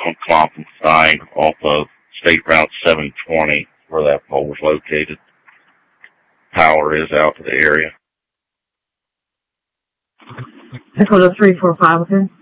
on Kloppenstein off of State Route 720, where that pole is located. Power is out to the area. Echo to 345, okay?